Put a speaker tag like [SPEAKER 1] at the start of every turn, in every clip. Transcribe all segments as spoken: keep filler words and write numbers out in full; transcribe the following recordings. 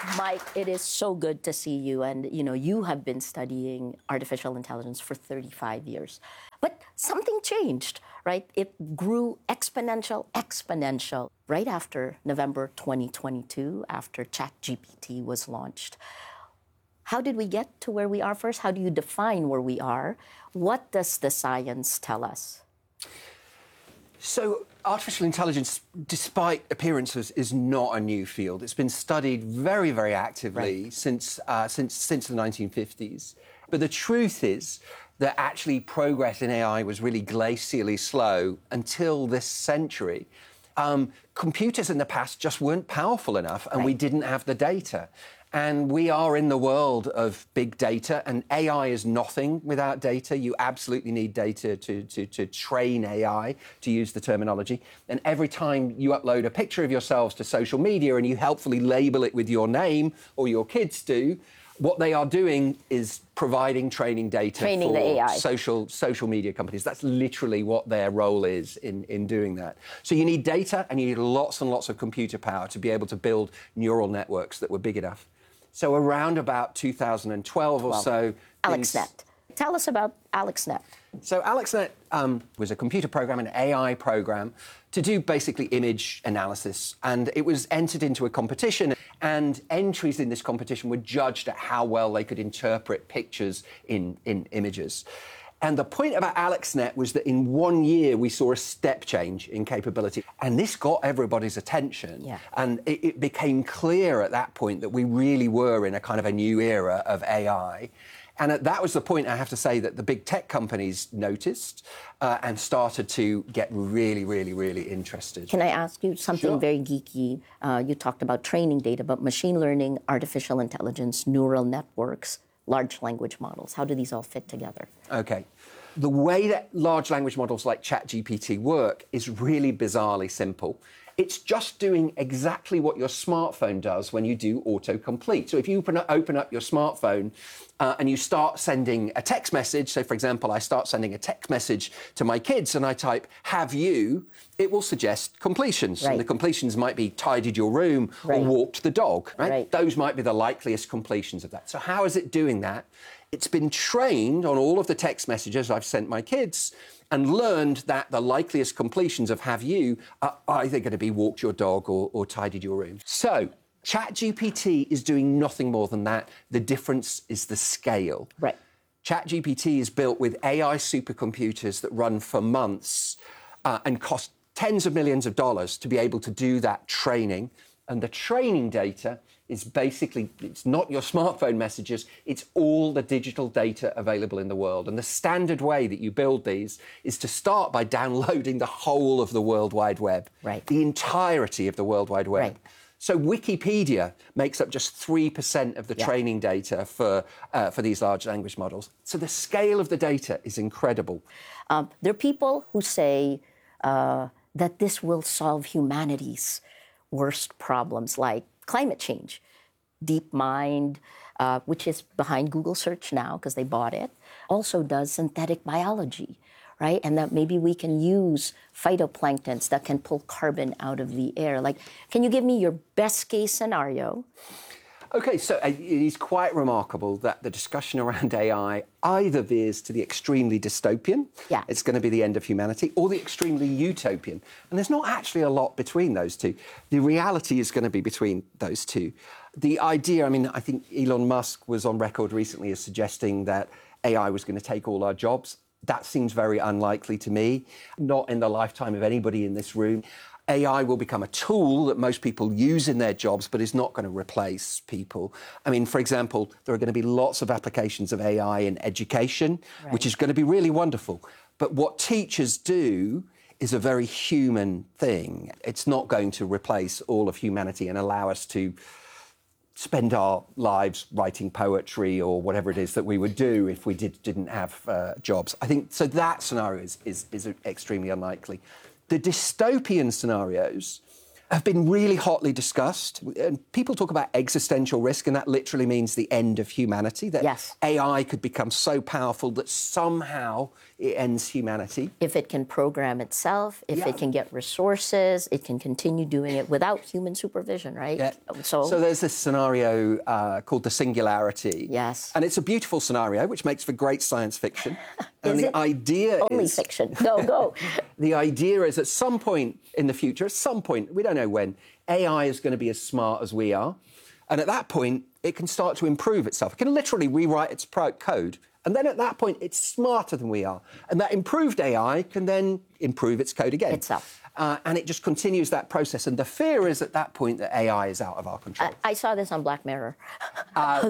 [SPEAKER 1] Mike, it is so good to see you. And, you know, you have been studying artificial intelligence for thirty-five years. But something changed, right? It grew exponential, exponential right after November twenty twenty-two, after ChatGPT was launched. How did we get to where we are first? How do you define where we are? What does the science tell us?
[SPEAKER 2] So artificial intelligence, despite appearances, is not a new field. It's been studied very, very actively right. since, uh, since, since the nineteen fifties. But the truth is that actually progress in A I was really glacially slow until this century. Um, computers in the past just weren't powerful enough, and right. we didn't have the data. And we are in the world of big data, and A I is nothing without data. You absolutely need data to, to, to train A I, to use the terminology. And every time you upload a picture of yourselves to social media and you helpfully label it with your name, or your kids do, what they are doing is providing training data
[SPEAKER 1] training
[SPEAKER 2] for
[SPEAKER 1] the A I.
[SPEAKER 2] social social media companies. That's literally what their role is in, in doing that. So you need data, and you need lots and lots of computer power to be able to build neural networks that were big enough. So around about two thousand twelve or so...
[SPEAKER 1] AlexNet. Things... Tell us about AlexNet.
[SPEAKER 2] So AlexNet um, was a computer program, an A I program, to do basically image analysis. And it was entered into a competition, and entries in this competition were judged at how well they could interpret pictures in, in images. And the point about AlexNet was that in one year we saw a step change in capability. And this got everybody's attention.
[SPEAKER 1] Yeah.
[SPEAKER 2] And it, it became clear at that point that we really were in a kind of a new era of A I. And that was the point, I have to say, that the big tech companies noticed uh, and started to get really, really, really interested.
[SPEAKER 1] Can I ask you something
[SPEAKER 2] Sure.
[SPEAKER 1] very geeky? Uh, you talked about training data, but machine learning, artificial intelligence, neural networks, large language models. How do these all fit together?
[SPEAKER 2] OK. The way that large language models like ChatGPT work is really bizarrely simple. It's just doing exactly what your smartphone does when you do autocomplete. So if you open up, open up your smartphone uh, and you start sending a text message, so for example, I start sending a text message to my kids and I type, have you, it will suggest completions.
[SPEAKER 1] Right.
[SPEAKER 2] And the completions might be tidied your room
[SPEAKER 1] right.
[SPEAKER 2] or walked the dog. Right?
[SPEAKER 1] Right.
[SPEAKER 2] Those might be the likeliest completions of that. So how is it doing that? It's been trained on all of the text messages I've sent my kids and learned that the likeliest completions of have you are either going to be walked your dog or, or tidied your room. So ChatGPT is doing nothing more than that. The difference is the scale.
[SPEAKER 1] Right.
[SPEAKER 2] ChatGPT is built with A I supercomputers that run for months uh, and cost tens of millions of dollars to be able to do that training. And the training data is basically, it's not your smartphone messages, it's all the digital data available in the world. And the standard way that you build these is to start by downloading the whole of the World Wide Web.
[SPEAKER 1] Right.
[SPEAKER 2] The entirety of the World Wide Web.
[SPEAKER 1] Right.
[SPEAKER 2] So Wikipedia makes up just three percent of the
[SPEAKER 1] yeah.
[SPEAKER 2] training data for, uh, for these large language models. So the scale of the data is incredible.
[SPEAKER 1] Um, there are people who say uh, that this will solve humanity's worst problems, like climate change. DeepMind, uh, which is behind Google search now because they bought it, also does synthetic biology, right? And that maybe we can use phytoplanktons that can pull carbon out of the air. Like, can you give me your best case scenario?
[SPEAKER 2] OK, so it is quite remarkable that the discussion around A I either veers to the extremely dystopian,
[SPEAKER 1] yeah.
[SPEAKER 2] it's going to be the end of humanity, or the extremely utopian. And there's not actually a lot between those two. The reality is going to be between those two. The idea, I mean, I think Elon Musk was on record recently as suggesting that A I was going to take all our jobs. That seems very unlikely to me, not in the lifetime of anybody in this room. A I will become a tool that most people use in their jobs, but is not going to replace people. I mean, for example, there are going to be lots of applications of A I in education, right. which is going to be really wonderful. But what teachers do is a very human thing. It's not going to replace all of humanity and allow us to spend our lives writing poetry or whatever it is that we would do if we did, didn't have uh, jobs. I think, so that scenario is, is, is extremely unlikely. The dystopian scenarios have been really hotly discussed. And people talk about existential risk, and that literally means the end of humanity, that
[SPEAKER 1] yes.
[SPEAKER 2] A I could become so powerful that somehow it ends humanity.
[SPEAKER 1] If it can program itself, if
[SPEAKER 2] yeah.
[SPEAKER 1] it can get resources, it can continue doing it without human supervision, right?
[SPEAKER 2] Yeah.
[SPEAKER 1] So,
[SPEAKER 2] so there's this scenario uh, called the singularity.
[SPEAKER 1] Yes.
[SPEAKER 2] And it's a beautiful scenario, which makes for great science fiction. And
[SPEAKER 1] is
[SPEAKER 2] the
[SPEAKER 1] it?
[SPEAKER 2] idea
[SPEAKER 1] Only
[SPEAKER 2] is...
[SPEAKER 1] fiction. Go, go.
[SPEAKER 2] The idea is at some point in the future, at some point, we don't know when, A I is going to be as smart as we are. And at that point, it can start to improve itself. It can literally rewrite its pro- code. And then at that point, it's smarter than we are. And that improved A I can then improve its code again.
[SPEAKER 1] Itself.
[SPEAKER 2] Uh, and it just continues that process. And the fear is at that point that A I is out of our control.
[SPEAKER 1] I, I saw this on Black Mirror.
[SPEAKER 2] uh,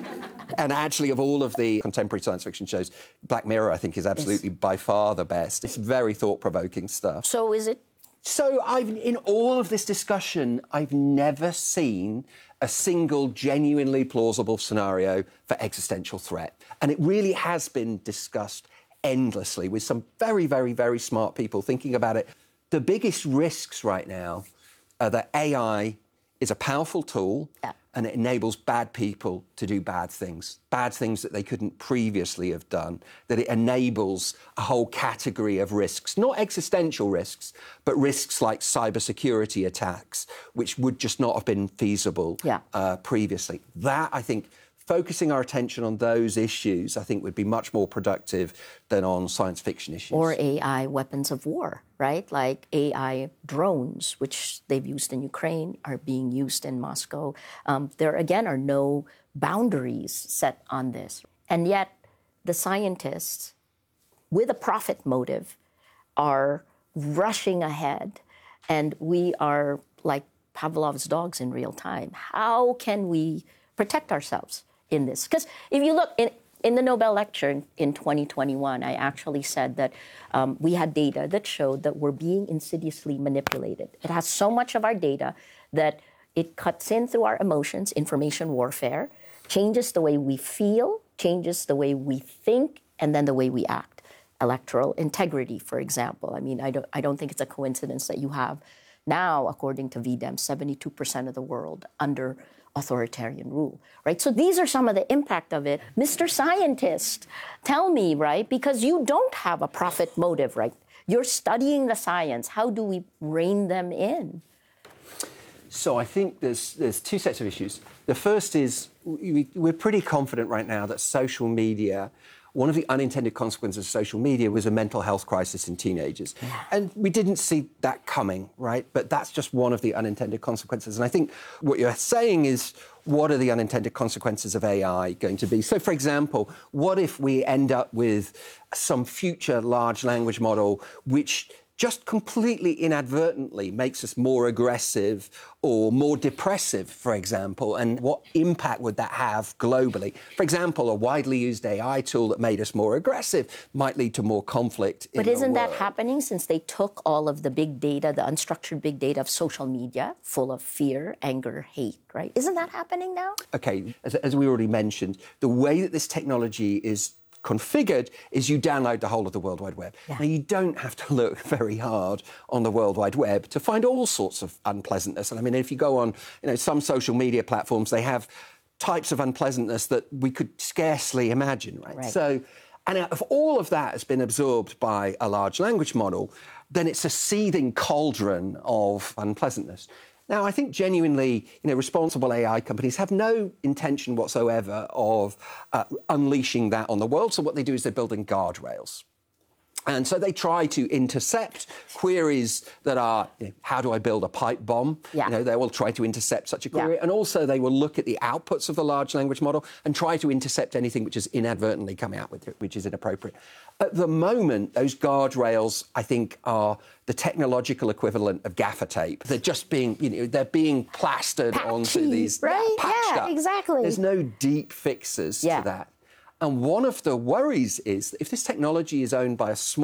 [SPEAKER 2] and actually, of all of the contemporary science fiction shows, Black Mirror, I think, is absolutely yes. by far the best. It's very thought-provoking stuff.
[SPEAKER 1] So is it?
[SPEAKER 2] So I've, in all of this discussion, I've never seen a single genuinely plausible scenario for existential threat. And it really has been discussed endlessly with some very, very, very smart people thinking about it. The biggest risks right now are that A I is a powerful tool
[SPEAKER 1] yeah.
[SPEAKER 2] and it enables bad people to do bad things, bad things that they couldn't previously have done, that it enables a whole category of risks, not existential risks, but risks like cybersecurity attacks, which would just not have been feasible
[SPEAKER 1] yeah.
[SPEAKER 2] uh, previously. That, I think, focusing our attention on those issues, I think, would be much more productive than on science fiction issues.
[SPEAKER 1] Or A I weapons of war, right? Like A I drones, which they've used in Ukraine, are being used in Moscow. Um, there, again, are no boundaries set on this. And yet, the scientists, with a profit motive, are rushing ahead. And we are like Pavlov's dogs in real time. How can we protect ourselves in this? Because if you look in, in the Nobel lecture in, in twenty twenty-one, I actually said that um, we had data that showed that we're being insidiously manipulated. It has so much of our data that it cuts in through our emotions, information warfare, changes the way we feel, changes the way we think, and then the way we act. Electoral integrity, for example. I mean, I don't, I don't think it's a coincidence that you have now, according to V DEM, seventy-two percent of the world under authoritarian rule, right? So these are some of the impact of it. Mister Scientist, tell me, right? Because you don't have a profit motive, right? You're studying the science. How do we rein them in?
[SPEAKER 2] So I think there's there's two sets of issues. The first is we, we're pretty confident right now that social media, one of the unintended consequences of social media was a mental health crisis in teenagers. Yeah. And we didn't see that coming, right? But that's just one of the unintended consequences. And I think what you're saying is, what are the unintended consequences of A I going to be? So, for example, what if we end up with some future large language model which just completely inadvertently makes us more aggressive or more depressive, for example, and what impact would that have globally? For example, a widely used A I tool that made us more aggressive might lead to more conflict in the world.
[SPEAKER 1] But isn't that happening since they took all of the big data, the unstructured big data of social media, full of fear, anger, hate, right? Isn't that happening now?
[SPEAKER 2] OK, as, as we already mentioned, the way that this technology is configured is you download the whole of the World Wide Web. Yeah. Now, you don't have to look very hard on the World Wide Web to find all sorts of unpleasantness. And I mean, if you go on, you know, some social media platforms, they have types of unpleasantness that we could scarcely imagine, right?
[SPEAKER 1] Right. So,
[SPEAKER 2] and if all of that has been absorbed by a large language model, then it's a seething cauldron of unpleasantness. Now, I think genuinely, you know, responsible A I companies have no intention whatsoever of uh, unleashing that on the world. So what they do is they're building guardrails. And so they try to intercept queries that are, you know, how do I build a pipe bomb?
[SPEAKER 1] Yeah.
[SPEAKER 2] You know, they will try to intercept such a query.
[SPEAKER 1] Yeah.
[SPEAKER 2] And also they will look at the outputs of the large language model and try to intercept anything which is inadvertently coming out with it, which is inappropriate. At the moment, those guardrails, I think, are the technological equivalent of gaffer tape. They're just being, you know, they're being plastered
[SPEAKER 1] Patchy,
[SPEAKER 2] onto these...
[SPEAKER 1] right?
[SPEAKER 2] Yeah, patched
[SPEAKER 1] yeah
[SPEAKER 2] up.
[SPEAKER 1] exactly.
[SPEAKER 2] There's no deep fixes
[SPEAKER 1] yeah.
[SPEAKER 2] to that. And one of the worries is that if this technology is owned by a small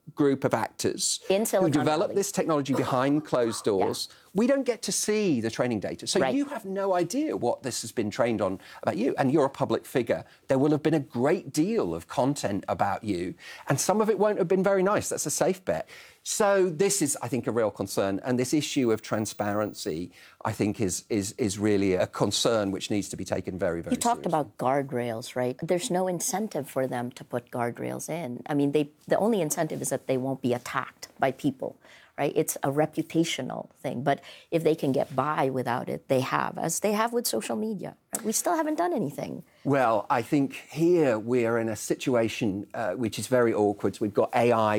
[SPEAKER 2] group of actors
[SPEAKER 1] In
[SPEAKER 2] who
[SPEAKER 1] Silicon
[SPEAKER 2] develop
[SPEAKER 1] Valley.
[SPEAKER 2] this technology behind closed doors. Yeah. We don't get to see the training data. So
[SPEAKER 1] right.
[SPEAKER 2] you have no idea what this has been trained on about you. And you're a public figure. There will have been a great deal of content about you. And some of it won't have been very nice. That's a safe bet. So this is, I think, a real concern. And this issue of transparency, I think, is is is really a concern which needs to be taken very, very seriously.
[SPEAKER 1] You talked about guardrails, right? There's no incentive for them to put guardrails in. I mean, they, the only incentive is that they won't be attacked by people, right? It's a reputational thing. But if they can get by without it, they have, as they have with social media. Right? We still haven't done anything.
[SPEAKER 2] Well, I think here we're in a situation uh, which is very awkward. We've got A I